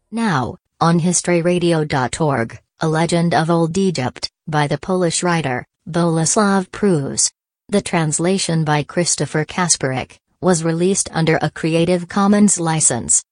Now, on historyradio.org, A Legend of Old Egypt, by the Polish writer, Boleslav Prus. The translation by Christopher Kasperek was released under a Creative Commons license.